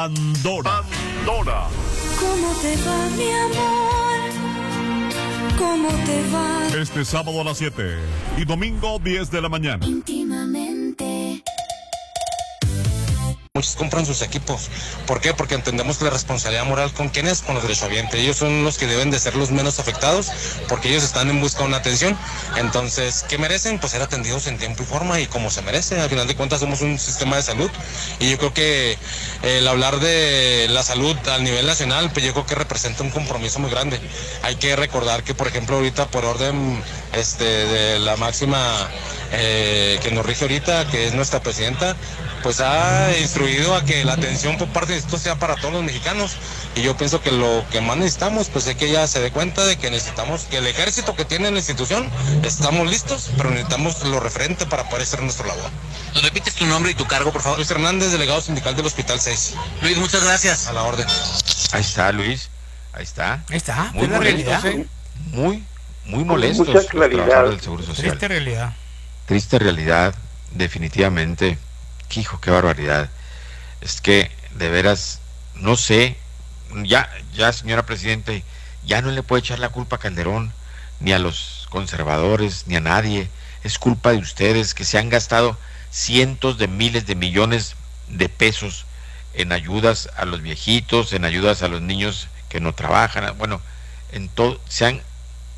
Pandora. ¿Cómo te va, mi amor? ¿Cómo te va? Este sábado a las 7 y domingo 10 de la mañana. Íntimamente. Muchos compran sus equipos. ¿Por qué? Porque entendemos que la responsabilidad moral con quién es, con los derechohabientes. Ellos son los que deben de ser los menos afectados porque ellos están en busca de una atención. Entonces, ¿qué merecen? Pues ser atendidos en tiempo y forma y como se merece. Al final de cuentas somos un sistema de salud y yo creo que el hablar de la salud a nivel nacional, pues yo creo que representa un compromiso muy grande. Hay que recordar que, por ejemplo, ahorita por orden de la máxima que nos rige ahorita, que es nuestra presidenta, pues ha instruido a que la atención por parte de esto sea para todos los mexicanos. Y yo pienso que lo que más necesitamos, pues es que ella se dé cuenta de que necesitamos, que el ejército que tiene la institución, estamos listos, pero necesitamos lo referente para poder hacer nuestra labor. ¿Nos repites tu nombre y tu cargo, por favor? Luis Hernández, delegado sindical del Hospital 6. Luis, muchas gracias. A la orden. Ahí está, Luis. Ahí está. Muy Muy realidad. Muy molestos. Mucha claridad. Del Seguro Social. Triste realidad. Triste realidad, definitivamente. Hijo, qué barbaridad. Es que, de veras, no sé, ya, señora Presidente, ya no le puede echar la culpa a Calderón, ni a los conservadores, ni a nadie. Es culpa de ustedes que se han gastado cientos de miles de millones de pesos en ayudas a los viejitos, en ayudas a los niños que no trabajan, bueno, en todo, se han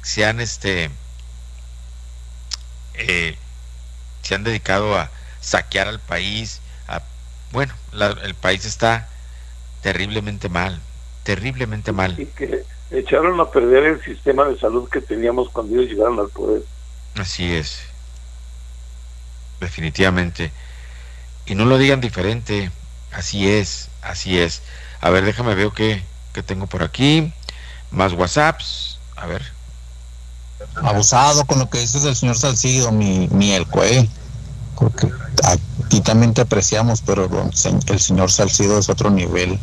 dedicado a saquear al país. El país está terriblemente mal. Y que echaron a perder el sistema de salud que teníamos cuando ellos llegaron al poder. Así es, definitivamente. Y no lo digan diferente, así es. A ver, déjame ver qué tengo por aquí. Más WhatsApps, a ver. Abusado con lo que dices del señor Salcido, mi Elcue, porque a ti también te apreciamos, pero el señor Salcido es otro nivel.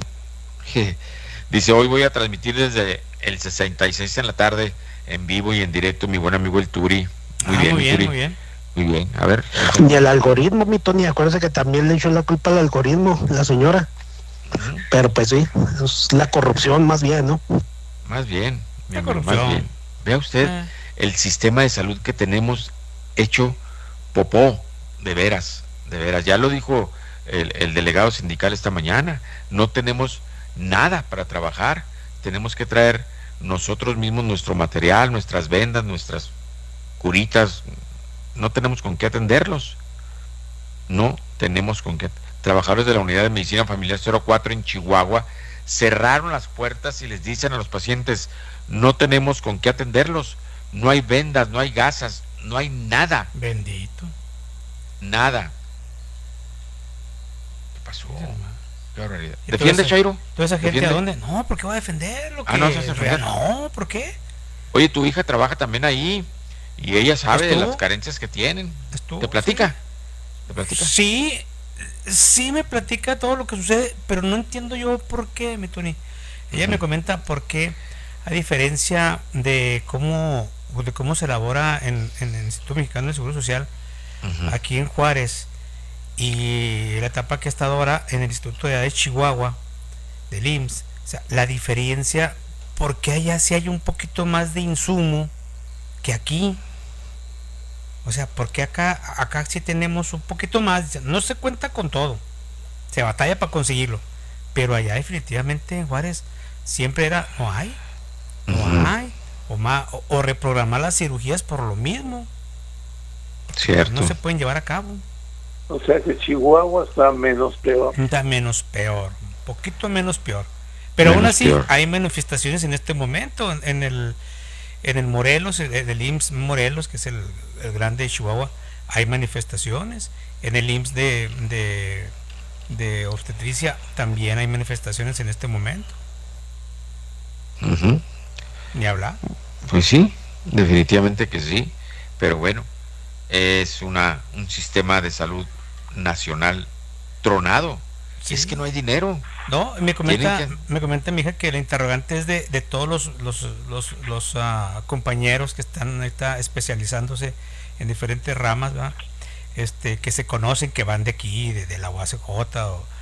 Dice, hoy voy a transmitir desde el 66 en la tarde, en vivo y en directo, mi buen amigo el Turi. Muy bien, a ver. Y el algoritmo, mi Tony, acuérdese que también le echó la culpa al algoritmo, la señora. Pero pues sí, es la corrupción más bien, ¿no? Más bien, La corrupción. más bien. Vea usted el sistema de salud que tenemos hecho popó, de veras. Ya lo dijo el delegado sindical esta mañana, no tenemos nada para trabajar, tenemos que traer nosotros mismos nuestro material, nuestras vendas, nuestras curitas, no tenemos con qué atenderlos, Trabajadores de la Unidad de Medicina Familiar 04 en Chihuahua cerraron las puertas y les dicen a los pacientes, no tenemos con qué atenderlos, no hay vendas, no hay gasas, no hay nada. Bendito. Nada. ¿Qué pasó? Qué barbaridad. ¿Defiende, Chairo? ¿Toda esa gente ¿Defiende? a dónde? No, ¿por qué va a defender lo que no se hace defender. No, ¿por qué? Oye, tu hija trabaja también ahí y ella sabe de ¿Estuvo? las carencias que tienen. ¿Estuvo? ¿Te platica? Sí. ¿Te platica? Sí me platica todo lo que sucede, pero no entiendo yo por qué, mi Tony. Ella me comenta por qué, a diferencia de cómo se elabora en el Instituto Mexicano del Seguro Social, aquí en Juárez, y la etapa que ha estado ahora en el Instituto de Chihuahua, del IMSS, o sea, la diferencia, porque allá sí hay un poquito más de insumo que aquí. O sea, porque acá sí tenemos un poquito más, no se cuenta con todo, se batalla para conseguirlo, pero allá definitivamente en Juárez siempre era, no hay, o reprogramar las cirugías por lo mismo. Cierto. No se pueden llevar a cabo. O sea que Chihuahua está menos peor. Está menos peor, un poquito menos peor. Pero aún así hay manifestaciones en este momento, en el Morelos, el IMSS Morelos, que es el grande de Chihuahua, hay manifestaciones. En el IMSS de obstetricia también hay manifestaciones en este momento. Ni hablar. Pues sí, definitivamente que sí, pero bueno, es un sistema de salud nacional tronado. Sí. Es que no hay dinero. No, me comenta mi hija que la interrogante es de todos los compañeros que están ahorita especializándose en diferentes ramas, ¿verdad? Que se conocen, que van de aquí, de la UACJ